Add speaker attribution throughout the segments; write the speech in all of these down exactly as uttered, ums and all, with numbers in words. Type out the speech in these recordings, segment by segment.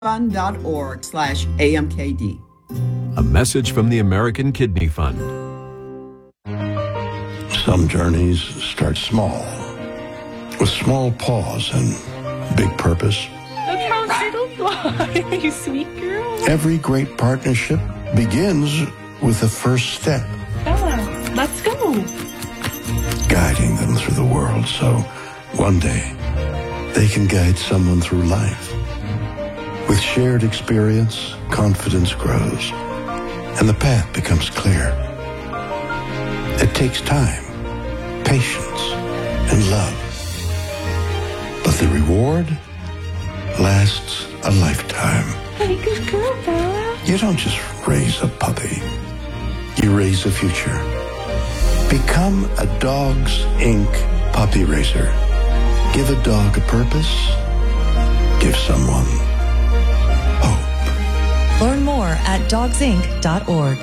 Speaker 1: fund.org slash AMKD.
Speaker 2: A message from the American Kidney Fund.
Speaker 3: Some journeys start small, with small pause and big purpose.
Speaker 4: Look how little you are, you sweet girl.
Speaker 3: Every great partnership begins with the first step.
Speaker 4: Bella, let's go.
Speaker 3: Guiding them through the world so one day they can guide someone through life. With shared experience, confidence grows, and the path becomes clear. It takes time, patience, and love. But the reward lasts a lifetime.
Speaker 4: Hey, good girl, Bella.
Speaker 3: You don't just raise a puppy. You raise a future. Become a Dogs Incorporated puppy raiser. Give a dog a purpose. Give someone hope.
Speaker 5: Learn more at dogs inc dot org.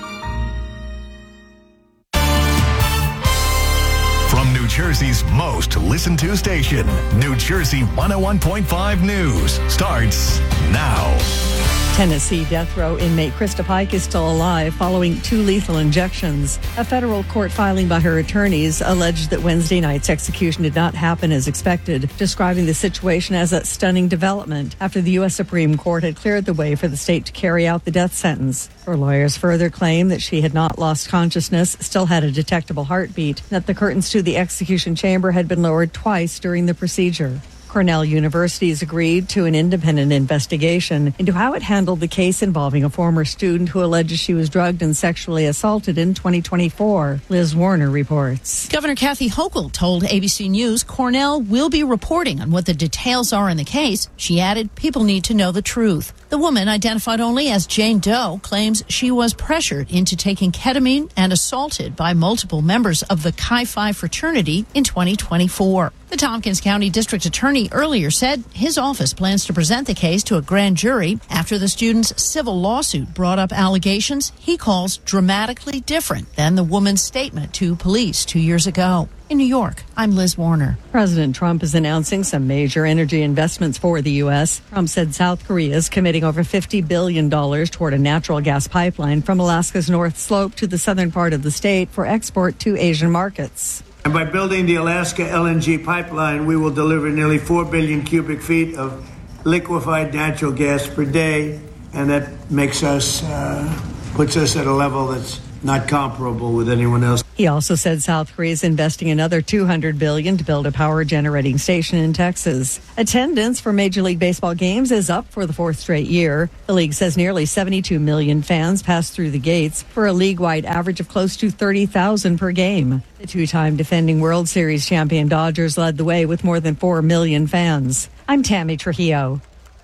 Speaker 6: From New Jersey's most listened to station, New Jersey one oh one point five News starts now.
Speaker 5: Tennessee death row inmate Krista Pike is still alive following two lethal injections. A federal court filing by her attorneys alleged that Wednesday night's execution did not happen as expected, describing the situation as a stunning development after the U S Supreme Court had cleared the way for the state to carry out the death sentence. Her lawyers further claim that she had not lost consciousness, still had a detectable heartbeat, and that the curtains to the execution chamber had been lowered twice during the procedure. Cornell University has agreed to an independent investigation into how it handled the case involving a former student who alleges she was drugged and sexually assaulted in twenty twenty-four. Liz Warner reports.
Speaker 7: Governor Kathy Hochul told A B C News Cornell will be reporting on what the details are in the case. She added, people need to know the truth. The woman, identified only as Jane Doe, claims she was pressured into taking ketamine and assaulted by multiple members of the Chi Phi fraternity in twenty twenty-four. The Tompkins County District Attorney earlier said his office plans to present the case to a grand jury after the student's civil lawsuit brought up allegations he calls dramatically different than the woman's statement to police two years ago. In New York, I'm Liz Warner.
Speaker 5: President Trump is announcing some major energy investments for the U S. Trump said South Korea is committing over fifty billion dollars toward a natural gas pipeline from Alaska's North Slope to the southern part of the state for export to Asian markets.
Speaker 8: And by building the Alaska L N G pipeline, we will deliver nearly four billion cubic feet of liquefied natural gas per day. And that makes us, uh, puts us at a level that's not comparable with anyone else.
Speaker 5: He also said South Korea is investing another two hundred billion dollars to build a power generating station in Texas. Attendance for Major League Baseball games is up for the fourth straight year. The league says nearly seventy-two million fans passed through the gates for a league-wide average of close to thirty thousand per game. The two-time defending World Series champion Dodgers led the way with more than four million fans. I'm Tammy Trujillo.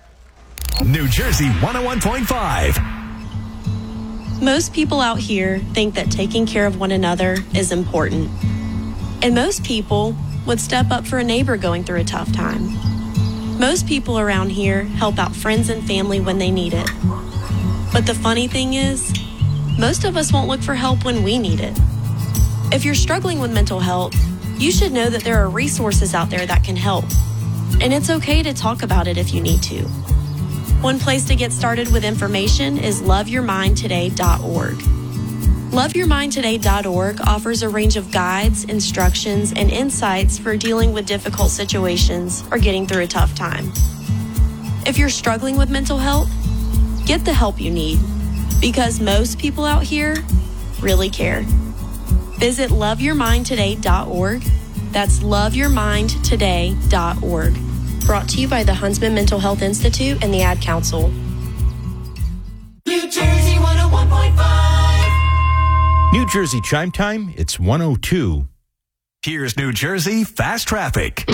Speaker 6: New Jersey one oh one point five.
Speaker 9: Most people out here think that taking care of one another is important. And most people would step up for a neighbor going through a tough time. Most people around here help out friends and family when they need it. But the funny thing is, most of us won't look for help when we need it. If you're struggling with mental health, you should know that there are resources out there that can help. And it's okay to talk about it if you need to. One place to get started with information is love your mind today dot org. love your mind today dot org offers a range of guides, instructions, and insights for dealing with difficult situations or getting through a tough time. If you're struggling with mental health, get the help you need, because most people out here really care. Visit love your mind today dot org. That's love your mind today dot org. Brought to you by the Huntsman Mental Health Institute and the Ad Council.
Speaker 10: New Jersey one oh one point five.
Speaker 11: New Jersey Chime Time, it's one oh two.
Speaker 6: Here's New Jersey Fast Traffic.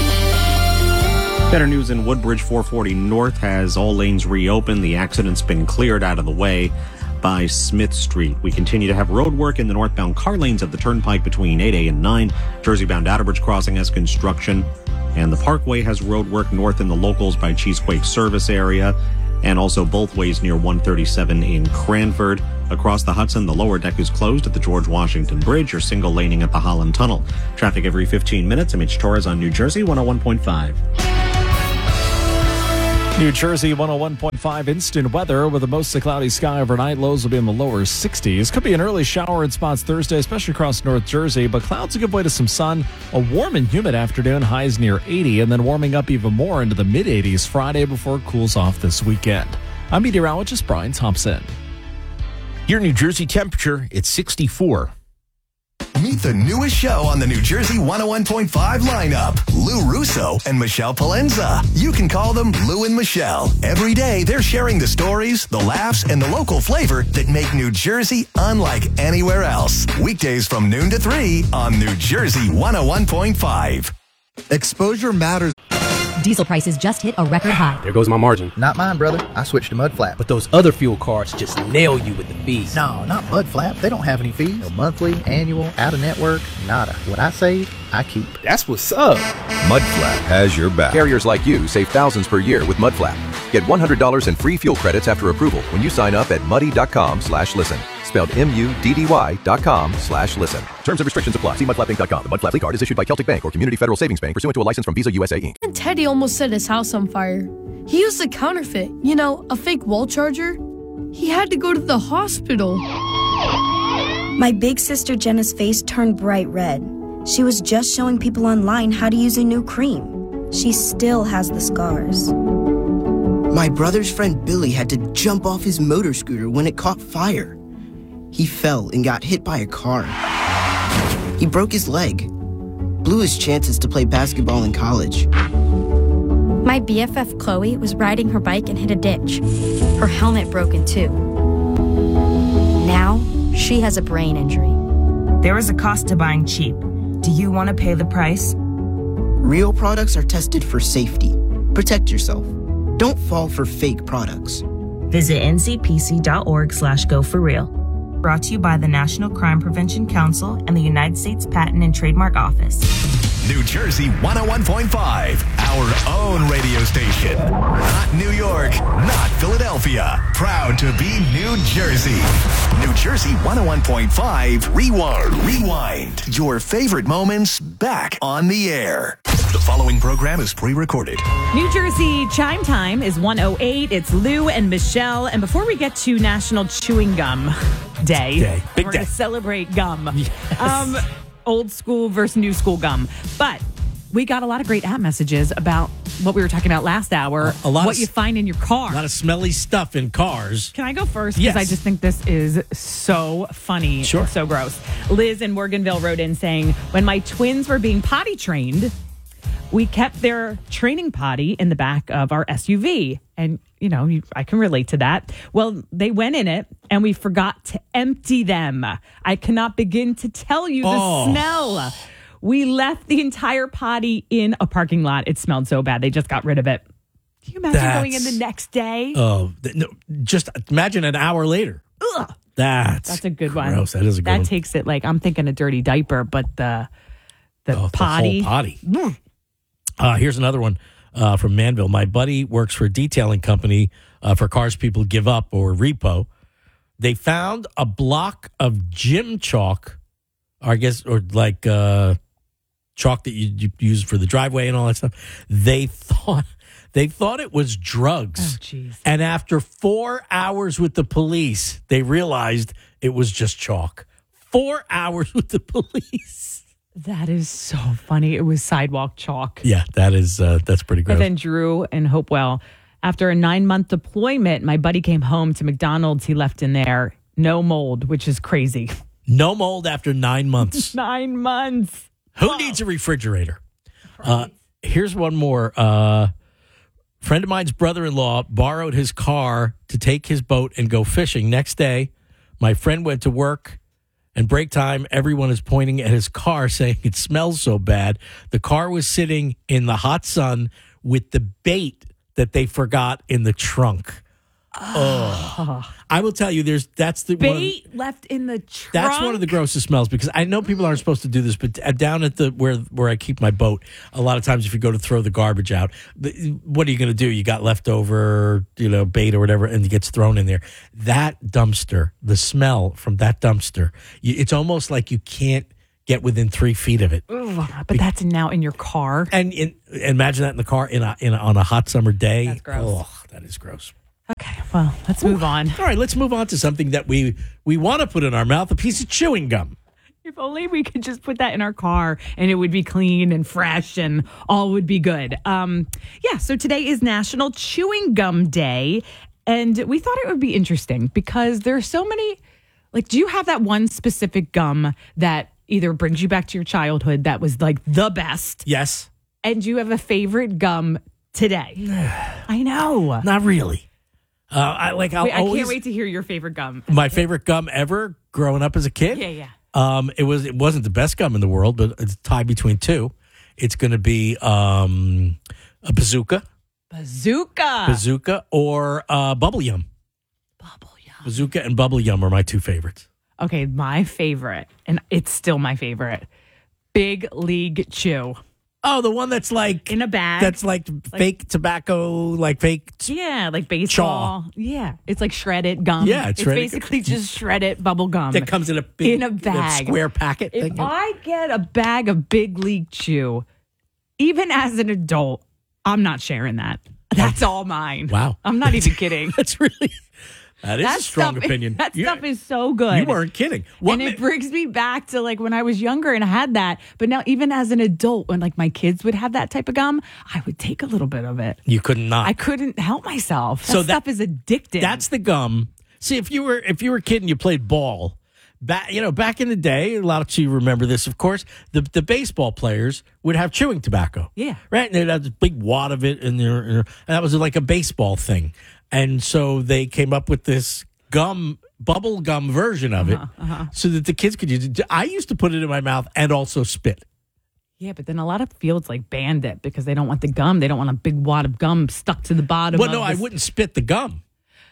Speaker 12: Better news in Woodbridge. Four forty North has all lanes reopened. The accident's been cleared out of the way by Smith Street. We continue to have road work in the northbound car lanes of the Turnpike between eight A and nine. Jersey-bound Outerbridge Crossing has construction. And the Parkway has road work north in the Locals by Cheesequake Service area, and also both ways near one thirty-seven in Cranford. Across the Hudson, the lower deck is closed at the George Washington Bridge, or single laning at the Holland Tunnel. Traffic every fifteen minutes. I'm Mitch Torres on New Jersey one oh one point five.
Speaker 1: New Jersey one oh one point five instant weather with a mostly cloudy sky overnight. Lows will be in the lower sixties. Could be an early shower in spots Thursday, especially across North Jersey, but clouds will give way to some sun. A warm and humid afternoon, highs near eighty, and then warming up even more into the mid eighties Friday before it cools off this weekend. I'm meteorologist Brian Thompson.
Speaker 11: Your New Jersey temperature, it's sixty-four.
Speaker 6: Meet the newest show on the New Jersey one oh one point five lineup, Lou Russo and Michelle Palenza. You can call them Lou and Michelle. Every day, they're sharing the stories, the laughs, and the local flavor that make New Jersey unlike anywhere else. Weekdays from noon to three on New Jersey one oh one point five.
Speaker 13: Exposure matters.
Speaker 14: Diesel prices just hit a record high.
Speaker 15: There goes my margin.
Speaker 13: Not mine, brother. I switched to Mudflap.
Speaker 15: But those other fuel cards just nail you with the fees.
Speaker 13: No, not Mudflap. They don't have any fees. No monthly, annual, out of network, nada. What I save, I keep.
Speaker 15: That's what's up.
Speaker 16: Mudflap has your back. Carriers like you save thousands per year with Mudflap. Get one hundred dollars in free fuel credits after approval when you sign up at muddy.com slash listen. Spelled M-U-D-D-Y dot com slash listen. Terms and restrictions apply. See mudflap inc dot com. The Mudflap card is issued by Celtic Bank or Community Federal Savings Bank pursuant to a license from Visa U S A Incorporated.
Speaker 17: And Teddy almost set his house on fire. He used a counterfeit, you know, a fake wall charger. He had to go to the hospital.
Speaker 18: My big sister Jenna's face turned bright red. She was just showing people online how to use a new cream. She still has the scars.
Speaker 19: My brother's friend Billy had to jump off his motor scooter when it caught fire. He fell and got hit by a car. He broke his leg, blew his chances to play basketball in college.
Speaker 20: My B F F Chloe was riding her bike and hit a ditch. Her helmet broke in two. Now, she has a brain injury.
Speaker 21: There is a cost to buying cheap. Do you want to pay the price?
Speaker 19: Real products are tested for safety. Protect yourself. Don't fall for fake products.
Speaker 21: Visit N C P C dot org slash go for real. Brought to you by the National Crime Prevention Council and the United States Patent and Trademark Office.
Speaker 6: New Jersey one oh one point five, our own radio station. Not New York, not Philadelphia. Proud to be New Jersey. New Jersey one oh one point five, Rewind. Rewind. Your favorite moments back on the air. The following program is pre-recorded.
Speaker 22: New Jersey Chime Time is one oh eight. It's Lou and Michelle. And before we get to National Chewing Gum Day,
Speaker 1: Day. Big
Speaker 22: we're
Speaker 1: day.
Speaker 22: going to celebrate gum.
Speaker 1: Yes.
Speaker 22: Um, old school versus new school gum. But we got a lot of great app messages about what we were talking about last hour.
Speaker 23: A lot
Speaker 22: what
Speaker 23: of,
Speaker 22: you find in your car.
Speaker 23: A lot of smelly stuff in cars.
Speaker 22: Can I go first? Because
Speaker 23: Yes.
Speaker 22: I just think this is so funny.
Speaker 23: Sure.
Speaker 22: And so gross. Liz in Morganville wrote in saying, when my twins were being potty trained, we kept their training potty in the back of our S U V. And, you know, you, I can relate to that. Well, they went in it and we forgot to empty them. I cannot begin to tell you the
Speaker 23: Oh.
Speaker 22: smell. We left the entire potty in a parking lot. It smelled so bad. They just got rid of it. Can you imagine
Speaker 23: That's-
Speaker 22: going in the next day?
Speaker 23: Oh, th- no, just imagine an hour later.
Speaker 22: Ugh.
Speaker 23: That's
Speaker 22: That's a good one.
Speaker 23: gross. That is a good
Speaker 22: That
Speaker 23: one.
Speaker 22: takes it like, I'm thinking a dirty diaper, but the, the
Speaker 23: Oh,
Speaker 22: potty.
Speaker 23: The whole potty. Uh, here's another one uh, from Manville. My buddy works for a detailing company uh, for cars people give up or repo. They found a block of gym chalk, or I guess, or like uh, chalk that you, you use for the driveway and all that stuff. They thought they thought it was drugs.
Speaker 22: Oh, jeez.
Speaker 23: And after four hours with the police, they realized it was just chalk. Four hours with the police.
Speaker 22: That is so funny. It was sidewalk chalk.
Speaker 23: Yeah, that is uh, that's pretty gross.
Speaker 22: And then Drew in Hopewell, after a nine month deployment, my buddy came home to McDonald's. He left in there no mold, which is crazy.
Speaker 23: No mold after nine months.
Speaker 22: Nine months.
Speaker 23: Who needs a refrigerator? Uh, here's one more. Uh, friend of mine's brother-in-law borrowed his car to take his boat and go fishing. Next day, my friend went to work. And break time, everyone is pointing at his car saying it smells so bad. The car was sitting in the hot sun with the bait that they forgot in the trunk. Oh. I will tell you, there's that's the
Speaker 22: Bait
Speaker 23: one of,
Speaker 22: left in the trunk.
Speaker 23: that's one of the grossest smells, because I know people aren't supposed to do this, but down at the where where I keep my boat, a lot of times if you go to throw the garbage out, the- what are you going to do? You got leftover, you know, bait or whatever, and it gets thrown in there. That dumpster, the smell from that dumpster, you, it's almost like you can't get within three feet of it.
Speaker 22: Ugh, but that's now in your car.
Speaker 23: And in, imagine that in the car in a, in a, on a hot summer day.
Speaker 22: That's gross.
Speaker 23: Oh, that is gross.
Speaker 22: Okay, well, let's move on.
Speaker 23: All right, let's move on to something that we we want to put in our mouth, a piece of chewing gum.
Speaker 22: If only we could just put that in our car and it would be clean and fresh and all would be good. Um, yeah, so today is National Chewing Gum Day. And we thought it would be interesting because there are so many, like, do you have that one specific gum that either brings you back to your childhood that was like the best?
Speaker 23: Yes.
Speaker 22: And do you have a favorite gum today? I know.
Speaker 23: Not really. Uh, I like. I'll
Speaker 22: Wait, I
Speaker 23: always,
Speaker 22: can't wait to hear your favorite gum.
Speaker 23: My favorite gum ever, growing up as a kid.
Speaker 22: Yeah, yeah.
Speaker 23: Um, it was. It wasn't the best gum in the world, but it's tied between two. It's going to be um, a bazooka,
Speaker 22: Bazooka,
Speaker 23: bazooka, or uh, bubble yum.
Speaker 22: Bubble yum.
Speaker 23: Bazooka and bubble yum are my two favorites.
Speaker 22: Okay, my favorite, and it's still my favorite, Big League Chew.
Speaker 23: Oh, the one that's like
Speaker 22: in a bag.
Speaker 23: That's like, like fake tobacco, like fake.
Speaker 22: Yeah, like baseball.
Speaker 23: Chaw.
Speaker 22: Yeah, it's like shredded gum.
Speaker 23: Yeah, it's,
Speaker 22: it's basically just shredded bubble gum
Speaker 23: that comes in a big,
Speaker 22: in a bag,
Speaker 23: square packet.
Speaker 22: If
Speaker 23: thing.
Speaker 22: I get a bag of Big League Chew, even as an adult, I'm not sharing that. That's all mine.
Speaker 23: Wow,
Speaker 22: I'm not even kidding.
Speaker 23: That's really. That is
Speaker 22: that
Speaker 23: a strong
Speaker 22: stuff,
Speaker 23: opinion.
Speaker 22: That
Speaker 23: you,
Speaker 22: stuff is so good.
Speaker 23: You weren't kidding. What
Speaker 22: and
Speaker 23: ma-
Speaker 22: it brings me back to like when I was younger and I had that. But now even as an adult, when like my kids would have that type of gum, I would take a little bit of it.
Speaker 23: You could not.
Speaker 22: I couldn't help myself. That
Speaker 23: so
Speaker 22: stuff
Speaker 23: that,
Speaker 22: is addictive.
Speaker 23: That's the gum. See, if you were if you were a kid and you played ball, back you know back in the day, a lot of you remember this, of course. The the baseball players would have chewing tobacco.
Speaker 22: Yeah,
Speaker 23: right. And they'd have this big wad of it in there, and that was like a baseball thing. And so they came up with this gum bubble gum version of it
Speaker 22: uh-huh, uh-huh.
Speaker 23: so that the kids could use it. I used to put it in my mouth and also spit.
Speaker 22: Yeah, but then a lot of fields like banned it because they don't want the gum. They don't want a big wad of gum stuck to the bottom.
Speaker 23: Well,
Speaker 22: of
Speaker 23: no, I
Speaker 22: this.
Speaker 23: wouldn't spit the gum.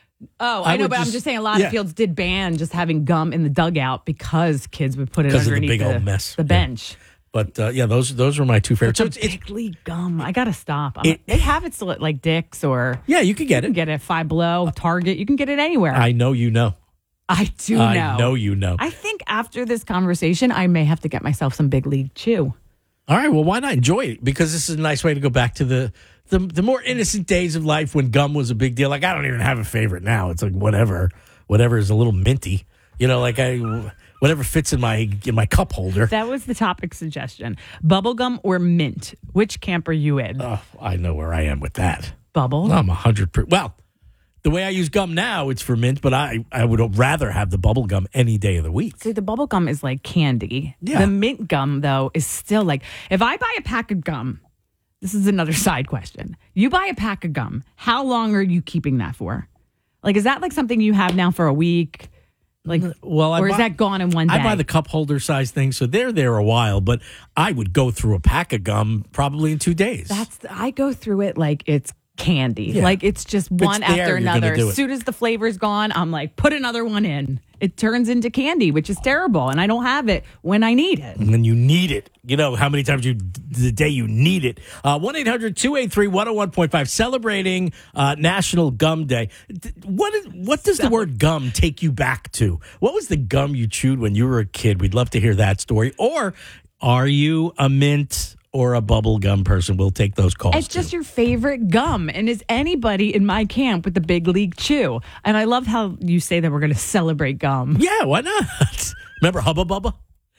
Speaker 22: Oh,
Speaker 23: I
Speaker 22: I know,
Speaker 23: would
Speaker 22: but
Speaker 23: just-
Speaker 22: I'm just saying a lot
Speaker 23: yeah.
Speaker 22: of fields did ban just having gum in the dugout because kids would put it
Speaker 23: Because of the
Speaker 22: underneath
Speaker 23: big
Speaker 22: the,
Speaker 23: old mess.
Speaker 22: the
Speaker 23: Yeah.
Speaker 22: bench.
Speaker 23: But uh, yeah, those those were my two favorites. So
Speaker 22: It's
Speaker 23: it's,
Speaker 22: a
Speaker 23: it's
Speaker 22: big league gum. I gotta stop. I'm-
Speaker 23: It-
Speaker 22: they have it still at like Dick's or
Speaker 23: yeah, you could get
Speaker 22: you can
Speaker 23: it.
Speaker 22: get it at Five Below, Target. You can get it anywhere.
Speaker 23: I know you know.
Speaker 22: I do know.
Speaker 23: I know you know.
Speaker 22: I think after this conversation, I may have to get myself some Big League Chew.
Speaker 23: All right, well, why not enjoy it? Because this is a nice way to go back to the, the the more innocent days of life when gum was a big deal. Like, I don't even have a favorite now. It's like whatever, whatever is a little minty. You know, like I, whatever fits in my in my cup holder.
Speaker 22: That was the topic suggestion. Bubblegum or mint? Which camp are you in?
Speaker 23: Oh, I know where I am with that.
Speaker 22: Bubble?
Speaker 23: I'm a hundred percent. Well, the way I use gum now, it's for mint, but I, I would rather have the bubble gum any day of the week.
Speaker 22: See, the bubble gum is like candy.
Speaker 23: Yeah.
Speaker 22: The mint gum, though, is still like, if I buy a pack of gum, this is another side question. You buy a pack of gum, how long are you keeping that for? Like, is that like something you have now for a week? Like,
Speaker 23: well, I
Speaker 22: or is
Speaker 23: buy-
Speaker 22: that gone in one day?
Speaker 23: I buy the cup holder size thing, so they're there a while, but I would go through a pack of gum probably in two days.
Speaker 22: That's the, I go through it like it's candy.
Speaker 23: Yeah.
Speaker 22: Like it's just
Speaker 23: If it's
Speaker 22: one
Speaker 23: there,
Speaker 22: after
Speaker 23: you're gonna
Speaker 22: another.
Speaker 23: do
Speaker 22: As
Speaker 23: it.
Speaker 22: soon as the flavor's gone, I'm like, put another one in. It turns into candy, which is terrible, and I don't have it when I need it.
Speaker 23: And then you need it. You know how many times you the day you need it. one eight hundred two eight three one oh one point five celebrating uh, National Gum Day. D- What is, what does the word gum take you back to? What was the gum you chewed when you were a kid? We'd love to hear that story. Or are you a mint or a bubble gum person? We'll take those calls.
Speaker 22: It's just your favorite gum. And is anybody in my camp with the Big League Chew? And I love how you say that we're going to celebrate gum.
Speaker 23: Yeah, why not? Remember Hubba Bubba?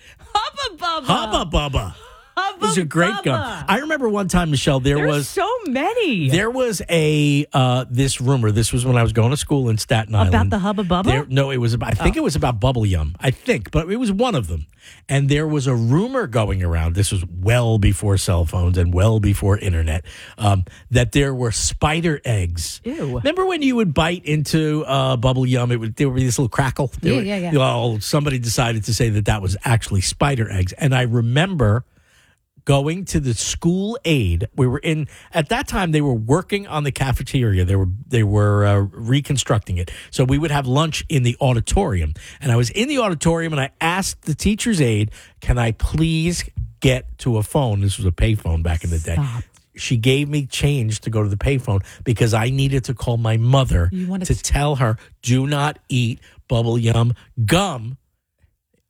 Speaker 22: Hubba Bubba.
Speaker 23: Hubba Bubba.
Speaker 22: Hubba
Speaker 23: It was a great
Speaker 22: Bubba.
Speaker 23: gum. I remember one time, Michelle, there
Speaker 22: There's
Speaker 23: was
Speaker 22: so many.
Speaker 23: there was a uh, this rumor. This was when I was going to school in Staten Island.
Speaker 22: About the Hubba Bubba?
Speaker 23: There, no, it was about. I think
Speaker 22: Oh.
Speaker 23: it was about Bubble Yum. I think, but it was one of them. And there was a rumor going around. This was well before cell phones and well before internet. Um, that there were spider eggs.
Speaker 22: Ew.
Speaker 23: Remember when you would bite into uh, Bubble Yum? It would there would be this little crackle. There
Speaker 22: Yeah,
Speaker 23: would-
Speaker 22: yeah, yeah.
Speaker 23: Well, somebody decided to say that that was actually spider eggs, and I remember going to the school aid. We were in at that time. They were working on the cafeteria. They were they were uh, reconstructing it. So we would have lunch in the auditorium. And I was in the auditorium, and I asked the teacher's aide, "Can I please get to a phone?" This was a payphone back in the day.
Speaker 22: Stop.
Speaker 23: She gave me change to go to the payphone because I needed to call my mother
Speaker 22: You wanted
Speaker 23: to
Speaker 22: to-
Speaker 23: tell her, "Do not eat Bubble Yum gum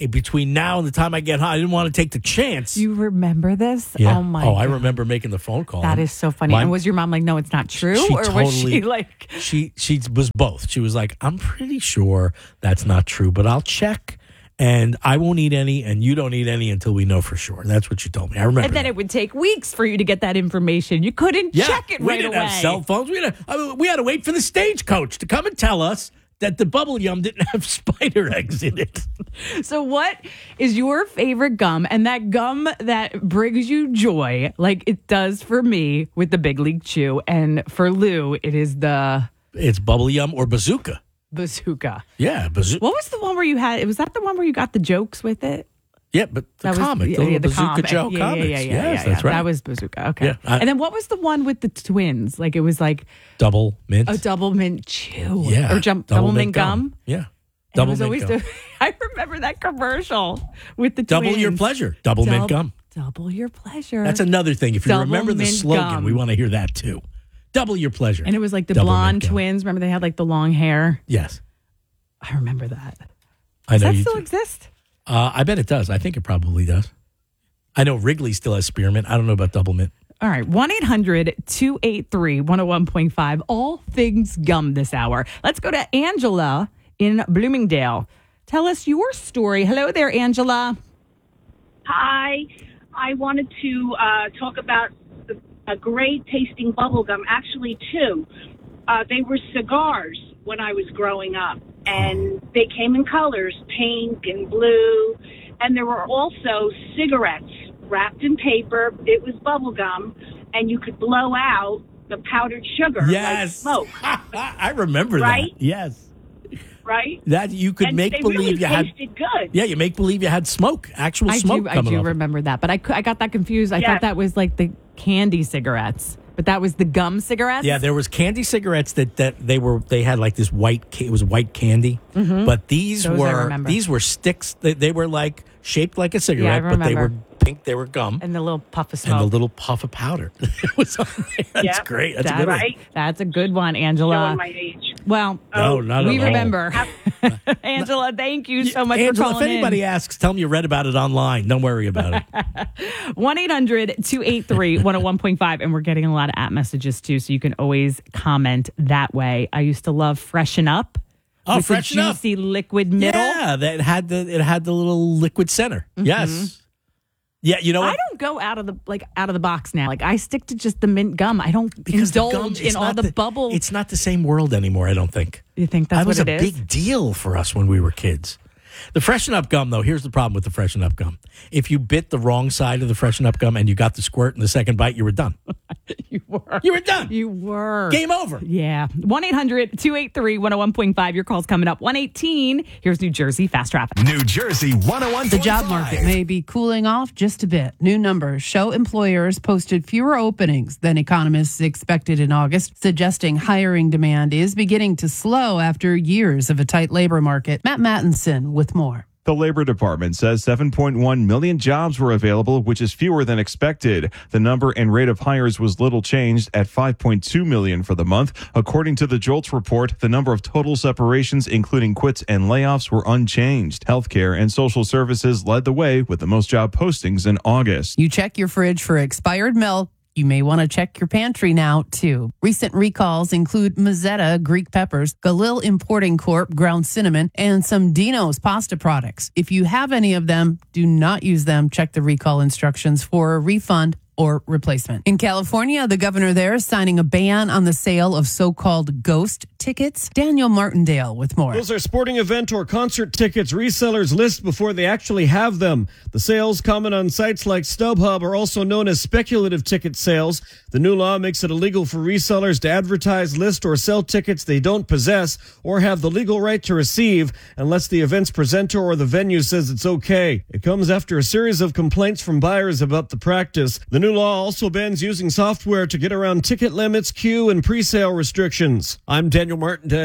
Speaker 23: between now and the time I get home, I didn't want to take the chance.
Speaker 22: You remember this?
Speaker 23: Yeah.
Speaker 22: Oh, my
Speaker 23: Oh, I
Speaker 22: God.
Speaker 23: remember making the phone call.
Speaker 22: That is so funny.
Speaker 23: My-
Speaker 22: and was your mom like, no, it's not true?
Speaker 23: She
Speaker 22: or
Speaker 23: totally,
Speaker 22: was she like...
Speaker 23: She, she was both. She was like, I'm pretty sure that's not true, but I'll check. And I won't eat any, and you don't eat any until we know for sure. That's what she told me. I remember.
Speaker 22: And then it would take weeks for you to get that information. You couldn't
Speaker 23: Yeah,
Speaker 22: check it
Speaker 23: we
Speaker 22: right
Speaker 23: didn't
Speaker 22: away.
Speaker 23: have cell phones. We had, to, I mean, we had to wait for the stagecoach to come and tell us that the bubble yum didn't have spider eggs in it.
Speaker 22: So what is your favorite gum? And that gum that brings you joy, like it does for me with the Big League Chew. And for Lou, it is the...
Speaker 23: It's bubble yum or bazooka.
Speaker 22: Bazooka.
Speaker 23: Yeah, bazooka.
Speaker 22: What was the one where you had... Was that the one where you got the jokes with it?
Speaker 23: Yeah, but the
Speaker 22: That was-
Speaker 23: comic,
Speaker 22: yeah,
Speaker 23: the little
Speaker 22: yeah, the
Speaker 23: Bazooka
Speaker 22: comic.
Speaker 23: Joe
Speaker 22: Yeah, yeah,
Speaker 23: comics.
Speaker 22: yeah, yeah,
Speaker 23: yes,
Speaker 22: yeah,
Speaker 23: that's
Speaker 22: yeah.
Speaker 23: right.
Speaker 22: That was Bazooka. Okay.
Speaker 23: Yeah, I-
Speaker 22: and then what was the one with the twins? Like it was like
Speaker 23: Double mint.
Speaker 22: a double mint chew.
Speaker 23: Yeah,
Speaker 22: Or jump, double, mint gum.
Speaker 23: Yeah,
Speaker 22: And it
Speaker 23: double
Speaker 22: was
Speaker 23: mint
Speaker 22: always
Speaker 23: gum.
Speaker 22: the- I remember that commercial with the
Speaker 23: Double
Speaker 22: twins.
Speaker 23: your pleasure. Double mint
Speaker 22: Dub-
Speaker 23: gum.
Speaker 22: Double your pleasure.
Speaker 23: That's another thing. If you
Speaker 22: Double
Speaker 23: remember the
Speaker 22: mint
Speaker 23: slogan,
Speaker 22: gum.
Speaker 23: we want to hear that too. Double your pleasure.
Speaker 22: And it was like the
Speaker 23: Double
Speaker 22: blonde
Speaker 23: mint gum.
Speaker 22: twins. Remember they had like the long hair?
Speaker 23: Yes,
Speaker 22: I remember that.
Speaker 23: I
Speaker 22: Does
Speaker 23: know
Speaker 22: that
Speaker 23: you
Speaker 22: still
Speaker 23: do.
Speaker 22: exist?
Speaker 23: Uh, I bet it does. I think it probably does. I know Wrigley still has spearmint. I don't know about double mint.
Speaker 22: All right, one eight hundred two eight three one oh one point five. All things gum this hour. Let's go to Angela in Bloomingdale. Tell us your story. Hello there, Angela.
Speaker 2: Hi. I wanted to uh, talk about the, a great tasting bubble gum, actually two. Uh, they were cigars when I was growing up, and they came in colors, pink and blue, and there were also cigarettes wrapped in paper. It was bubble gum, and you could blow out the powdered sugar
Speaker 23: Yes.
Speaker 2: like smoke,
Speaker 23: I remember
Speaker 2: Right?
Speaker 23: that. Yes.
Speaker 2: right?
Speaker 23: That you could
Speaker 2: and
Speaker 23: make
Speaker 2: they
Speaker 23: believe
Speaker 2: really
Speaker 23: you had.
Speaker 2: tasted good.
Speaker 23: Yeah, you make believe you had smoke, actual
Speaker 22: I
Speaker 23: smoke
Speaker 22: do, I
Speaker 23: coming
Speaker 22: do
Speaker 23: off.
Speaker 22: remember that, but I, cou- I got that confused. I
Speaker 2: Yes.
Speaker 22: thought that was like the candy cigarettes, but that was the gum cigarettes?
Speaker 23: Yeah, there was candy cigarettes that, that they were they had like this white ca- it was white candy,
Speaker 22: Mhm.
Speaker 23: but these
Speaker 22: Those I
Speaker 23: were
Speaker 22: remember.
Speaker 23: these were sticks. They, they were like shaped like a cigarette, but they were
Speaker 22: remember.
Speaker 23: pink. They were gum,
Speaker 22: And the little puff of
Speaker 23: and the
Speaker 22: smoke.
Speaker 23: little puff of powder. It was on there. That's
Speaker 2: Yeah.
Speaker 23: great. That's
Speaker 22: That-
Speaker 23: a good one.
Speaker 2: Right?
Speaker 22: That's a good one, Angela.
Speaker 2: Showing my age.
Speaker 22: Well,
Speaker 23: No, not
Speaker 22: we
Speaker 23: at all.
Speaker 22: remember. Angela, thank you so much
Speaker 23: Angela,
Speaker 22: for
Speaker 23: if
Speaker 22: calling
Speaker 23: anybody
Speaker 22: in.
Speaker 23: asks, tell them you read about it online. Don't worry about it.
Speaker 22: one eight hundred two eight three one oh one point five. And we're getting a lot of app messages too, so you can always comment that way. I used to love Freshen Up.
Speaker 23: Oh,
Speaker 22: with
Speaker 23: Freshen
Speaker 22: the
Speaker 23: Up.
Speaker 22: juicy liquid middle.
Speaker 23: Yeah, that had the it had the little liquid center. Yes. Yeah, you know
Speaker 22: I
Speaker 23: what?
Speaker 22: don't go out of the like out of the box now. Like I stick to just the mint gum. I don't
Speaker 23: Because the
Speaker 22: indulge
Speaker 23: gum, it's
Speaker 22: in all
Speaker 23: not
Speaker 22: the, bubble.
Speaker 23: It's not the same world anymore, I don't think.
Speaker 22: You think that's
Speaker 23: that was
Speaker 22: what
Speaker 23: a
Speaker 22: it is?
Speaker 23: big deal for us when we were kids. The Freshen Up gum, though, here's the problem with the Freshen Up gum. If you bit the wrong side of the Freshen Up gum and you got the squirt in the second bite, you were done.
Speaker 22: You were.
Speaker 23: You were done.
Speaker 22: You were.
Speaker 23: Game over.
Speaker 22: Yeah. one eight hundred two eight three one oh one point five. Your call's coming up. one eighteen. Here's New Jersey Fast Traffic.
Speaker 6: New Jersey one oh one point five.
Speaker 3: The job market may be cooling off just a bit. New numbers show employers posted fewer openings than economists expected in August, suggesting hiring demand is beginning to slow after years of a tight labor market. Matt Mattinson with more.
Speaker 4: The Labor Department says seven point one million jobs were available, which is fewer than expected. The number and rate of hires was little changed at five point two million for the month. According to the JOLTS report, the number of total separations, including quits and layoffs, were unchanged. Healthcare and social services led the way with the most job postings in August.
Speaker 3: You check your fridge for expired milk. You may want to check your pantry now, too. Recent recalls include Mazzetta Greek peppers, Galil Importing Corp ground cinnamon, and some Dino's pasta products. If you have any of them, do not use them. Check the recall instructions for a refund or replacement. In California, the governor there is signing a ban on the sale of so-called ghost tickets. Daniel Martindale with more.
Speaker 24: Those are sporting event or concert tickets resellers list before they actually have them. The sales common on sites like StubHub are also known as speculative ticket sales. The new law makes it illegal for resellers to advertise, list, or sell tickets they don't possess or have the legal right to receive unless the event's presenter or the venue says it's okay. It comes after a series of complaints from buyers about the practice. The new law also bans using software to get around ticket limits, queue, and pre-sale restrictions. I'm Daniel Martindale.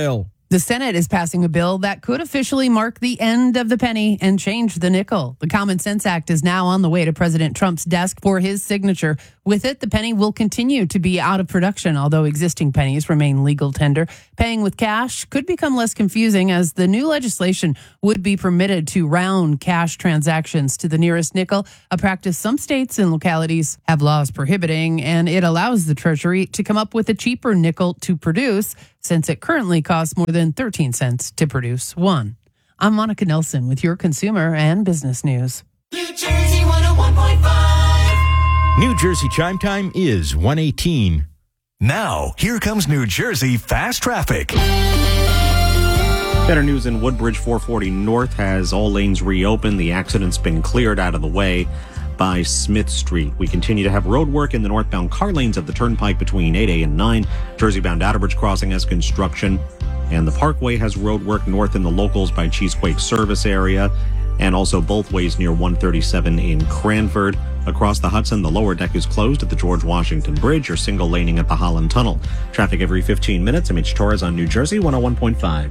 Speaker 3: The Senate is passing a bill that could officially mark the end of the penny and change the nickel. The Common Sense Act is now on the way to President Trump's desk for his signature. With it, the penny will continue to be out of production, although existing pennies remain legal tender. Paying with cash could become less confusing as the new legislation would be permitted to round cash transactions to the nearest nickel, a practice some states and localities have laws prohibiting, and it allows the Treasury to come up with a cheaper nickel to produce, since it currently costs more than thirteen cents to produce one. I'm Monica Nelson with your consumer and business news.
Speaker 10: New Jersey one oh one point five.
Speaker 11: New Jersey Chime Time is one eighteen.
Speaker 6: Now, here comes New Jersey Fast Traffic.
Speaker 12: Better news in Woodbridge. Four forty North has all lanes reopened. The accident's been cleared out of the way by Smith Street. We continue to have road work in the northbound car lanes of the Turnpike between eight A and nine. Jersey-bound Outerbridge Crossing has construction. And the Parkway has road work north in the locals by Cheesequake service area. And also both ways near one thirty-seven in Cranford. Across the Hudson, the lower deck is closed at the George Washington Bridge or single laning at the Holland Tunnel. Traffic every fifteen minutes. I'm Mitch Torres on New Jersey one oh one point five.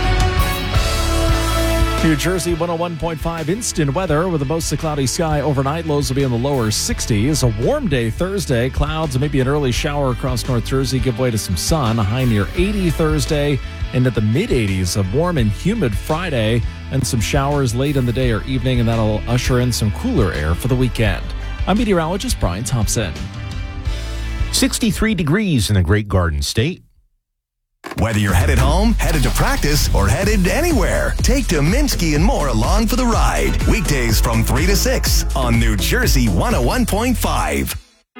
Speaker 1: New Jersey one oh one point five instant weather with a mostly cloudy sky overnight. Lows will be in the lower sixties. A warm day Thursday. Clouds and maybe an early shower across North Jersey give way to some sun. A high near eighty Thursday and at the mid eighties. A warm and humid Friday and some showers late in the day or evening, and that'll usher in some cooler air for the weekend. I'm meteorologist Brian Thompson.
Speaker 11: sixty-three degrees in the Great Garden State.
Speaker 6: Whether you're headed home, headed to practice, or headed anywhere, take Dominski and more along for the ride. Weekdays from three to six on New Jersey one oh one point five.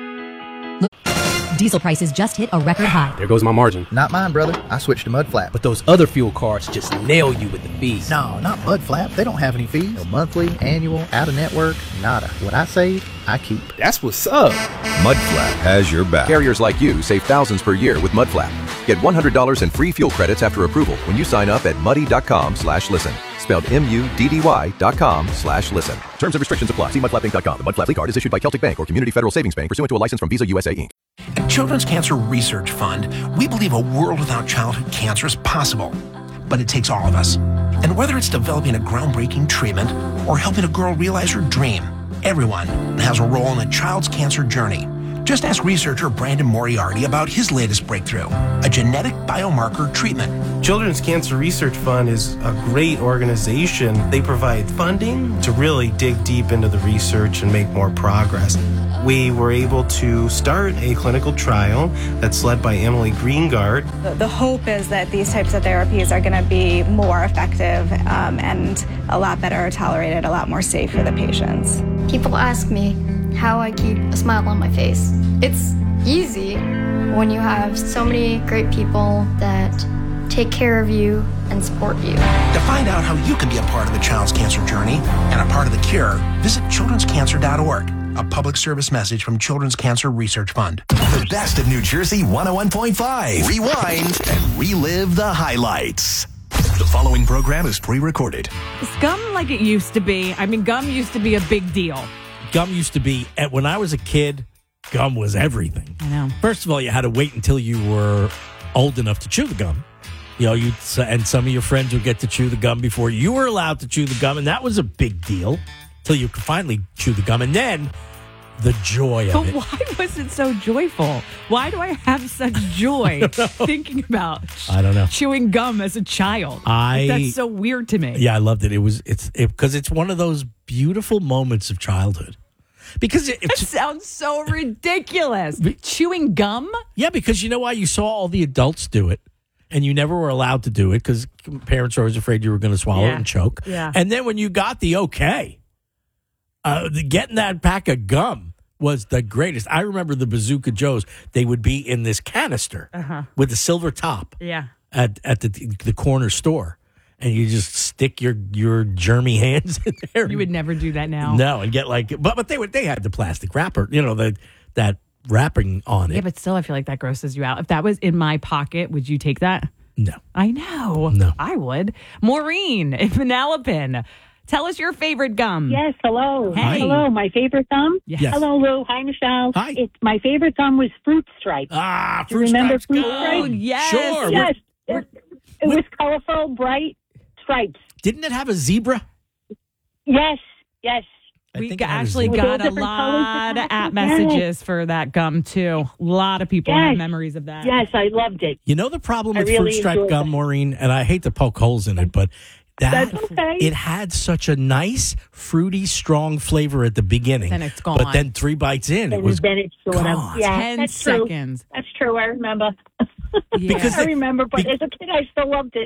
Speaker 14: Diesel prices just hit a record high.
Speaker 15: There goes my margin.
Speaker 13: Not mine, brother. I switched to Mudflap.
Speaker 15: But those other fuel cards just nail you with the fees.
Speaker 13: No, not Mudflap. They don't have any fees. No monthly, annual, out-of-network, nada. What I save, I keep.
Speaker 15: That's what's up.
Speaker 16: Mudflap has your back. Carriers like you save thousands per year with Mudflap. Get one hundred dollars in free fuel credits after approval when you sign up at muddy.com slash listen. Spelled M-U-D-D-Y dot com slash listen. Terms and restrictions apply. See mudflap inc dot com. The Mudflap card is issued by Celtic Bank or Community Federal Savings Bank pursuant to a license from Visa U S A Incorporated.
Speaker 5: At Children's Cancer Research Fund, we believe a world without childhood cancer is possible. But it takes all of us. And whether it's developing a groundbreaking treatment or helping a girl realize her dream, everyone has a role in a child's cancer journey. Just ask researcher Brandon Moriarty about his latest breakthrough, a genetic biomarker treatment.
Speaker 7: Children's Cancer Research Fund is a great organization. They provide funding to really dig deep into the research and make more progress. We were able to start a clinical trial that's led by Emily Greengard.
Speaker 8: The, the hope is that these types of therapies are going to be more effective um, and a lot better tolerated, a lot more safe for the patients.
Speaker 9: People ask me how I keep a smile on my face. It's easy when you have so many great people that take care of you and support you.
Speaker 5: To find out how you can be a part of the child's cancer journey and a part of the cure, visit children's cancer dot org. A public service message from Children's Cancer Research Fund.
Speaker 6: The best of New Jersey one oh one point five. Rewind and relive the highlights. The following program is pre-recorded.
Speaker 22: Is gum like it used to be? I mean, gum used to be a big deal.
Speaker 23: Gum used to be, when I was a kid, gum was everything.
Speaker 22: I know.
Speaker 23: First of all, you had to wait until you were old enough to chew the gum. You know, you and some of your friends would get to chew the gum before you were allowed to chew the gum, and that was a big deal until you could finally chew the gum. And then the joy of
Speaker 22: but
Speaker 23: it.
Speaker 22: But why was it so joyful? Why do I have such joy thinking about
Speaker 23: I don't know.
Speaker 22: chewing gum as a child?
Speaker 23: I
Speaker 22: like, that's so weird to me.
Speaker 23: Yeah, I loved it. It was it's because it, it's one of those beautiful moments of childhood. Because it,
Speaker 22: it sounds so ridiculous. Chewing gum?
Speaker 23: Yeah, because you know why? You saw all the adults do it, and you never were allowed to do it because parents were always afraid you were going to swallow
Speaker 22: yeah.
Speaker 23: it and choke.
Speaker 22: Yeah.
Speaker 23: And then when you got the okay, uh, getting that pack of gum was the greatest. I remember the Bazooka Joes. They would be in this canister
Speaker 22: uh-huh.
Speaker 23: with a silver top
Speaker 22: yeah.
Speaker 23: at, at the, the corner store. And you just stick your, your germy hands in there.
Speaker 22: You would never do that now.
Speaker 23: No, and get like, but but they would they had the plastic wrapper, you know, the that wrapping on it.
Speaker 22: Yeah, but still, I feel like that grosses you out. If that was in my pocket, would you take that?
Speaker 23: No,
Speaker 22: I know.
Speaker 23: No,
Speaker 22: I would. Maureen in Manalapan, tell us your favorite gum.
Speaker 25: Yes, hello.
Speaker 22: Hey.
Speaker 25: Hello, my favorite gum?
Speaker 23: Yes.
Speaker 25: Hello, Lou. Hi, Michelle.
Speaker 23: Hi.
Speaker 25: It's, my favorite gum was Fruit Stripe.
Speaker 23: Ah,
Speaker 25: Do you
Speaker 23: Fruit
Speaker 25: remember
Speaker 23: Stripes.
Speaker 25: Fruit
Speaker 23: Go.
Speaker 25: Stripe?
Speaker 22: Oh, yes.
Speaker 23: Sure.
Speaker 25: Yes.
Speaker 23: We're,
Speaker 25: It, It was colorful, bright stripes.
Speaker 23: Didn't it have a zebra?
Speaker 25: Yes, yes.
Speaker 23: I
Speaker 22: We
Speaker 23: think it had a
Speaker 22: actually
Speaker 23: zebra.
Speaker 22: got a
Speaker 25: different colors
Speaker 22: lot
Speaker 25: of
Speaker 22: of app
Speaker 25: that.
Speaker 22: messages for that gum, too. A lot of people have
Speaker 25: Yes.
Speaker 22: memories of that.
Speaker 25: Yes, I loved it.
Speaker 23: You know the problem
Speaker 25: I
Speaker 23: with
Speaker 25: really
Speaker 23: fruit stripe
Speaker 25: enjoyed
Speaker 23: gum,
Speaker 25: that.
Speaker 23: Maureen, and I hate to poke holes in it, but that
Speaker 25: That's okay.
Speaker 23: it had such a nice, fruity, strong flavor at the beginning.
Speaker 22: Then it's
Speaker 23: But
Speaker 22: gone.
Speaker 23: then three bites in, it
Speaker 25: And
Speaker 23: was
Speaker 25: then it's sort of,
Speaker 23: gone.
Speaker 25: yeah,
Speaker 22: Ten
Speaker 25: that's true.
Speaker 22: seconds.
Speaker 25: That's true. I remember.
Speaker 23: Because
Speaker 25: I
Speaker 23: they-
Speaker 25: remember, but
Speaker 23: be-
Speaker 25: as a kid, I still loved it.